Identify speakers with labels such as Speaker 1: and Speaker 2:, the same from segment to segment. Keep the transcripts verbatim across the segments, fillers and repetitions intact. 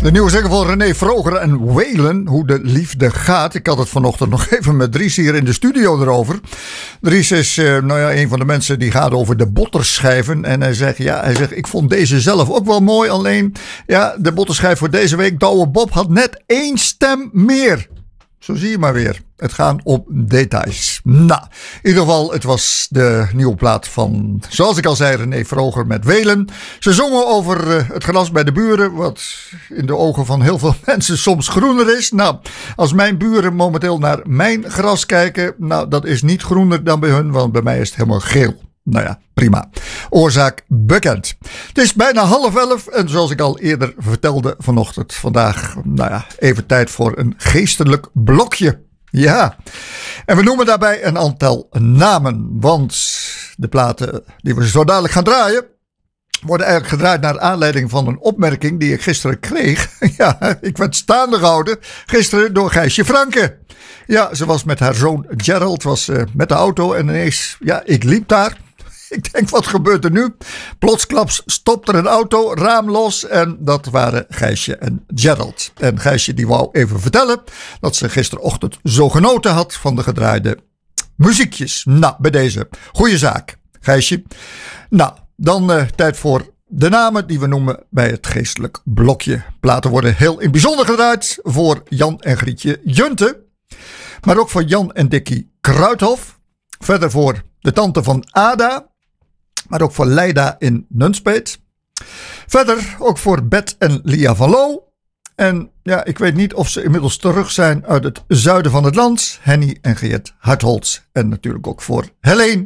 Speaker 1: De nieuwe single van René Vroger en Waylon, Hoe de liefde gaat. Ik had het vanochtend nog even met Dries hier in de studio erover. Dries is uh, nou ja, een van de mensen die gaat over de botterschijven. En hij zegt, ja, hij zegt, ik vond deze zelf ook wel mooi. Alleen, ja, de botterschijf voor deze week, Douwe Bob, had net één stem meer. Zo zie je maar weer. Het gaat om details. Nou, in ieder geval, het was de nieuwe plaat van, zoals ik al zei, René Vroger met Waylon. Ze zongen over uh, het gras bij de buren, wat in de ogen van heel veel mensen soms groener is. Nou, als mijn buren momenteel naar mijn gras kijken, nou, dat is niet groener dan bij hun, want bij mij is het helemaal geel. Nou ja, prima. Oorzaak bekend. Het is bijna half elf en zoals ik al eerder vertelde vanochtend, vandaag, nou ja, even tijd voor een geestelijk blokje. Ja, en we noemen daarbij een aantal namen, want de platen die we zo dadelijk gaan draaien, worden eigenlijk gedraaid naar aanleiding van een opmerking die ik gisteren kreeg. Ja, ik werd staande gehouden gisteren door Gijsje Franke. Ja, ze was met haar zoon Gerald, was uh, met de auto en ineens, ja, ik liep daar. Ik denk, wat gebeurt er nu? Plotsklaps stopt er een auto, raam los en dat waren Gijsje en Gerald. En Gijsje die wou even vertellen dat ze gisterochtend zo genoten had van de gedraaide muziekjes. Nou, bij deze. Goeie zaak, Gijsje. Nou, dan uh, tijd voor de namen die we noemen bij het geestelijk blokje. Platen worden heel in bijzonder gedraaid voor Jan en Grietje Junte. Maar ook voor Jan en Dikkie Kruithof. Verder voor de tante van Ada. Maar ook voor Leida in Nunspeet. Verder ook voor Bet en Lia van Loo. En ja, ik weet niet of ze inmiddels terug zijn uit het zuiden van het land. Henny en Geert Hartholz. En natuurlijk ook voor Helene.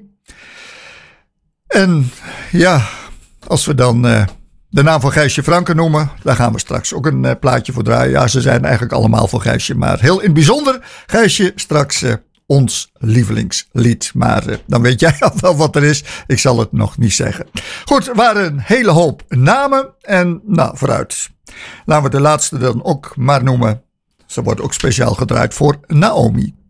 Speaker 1: En ja, als we dan uh, de naam van Gijsje Franke noemen, daar gaan we straks ook een uh, plaatje voor draaien. Ja, ze zijn eigenlijk allemaal voor Gijsje. Maar heel in het bijzonder, Gijsje, straks uh, ons lievelingslied. Maar uh, dan weet jij al wel wat er is. Ik zal het nog niet zeggen. Goed, er waren een hele hoop namen. En nou, vooruit. Laten we de laatste dan ook maar noemen. Ze wordt ook speciaal gedraaid voor Naomi.